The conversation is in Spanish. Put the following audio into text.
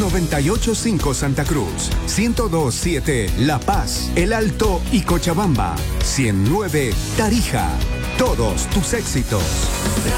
98.5 Santa Cruz, 102.7 La Paz, El Alto y Cochabamba, 100.9 Tarija. Todos tus éxitos.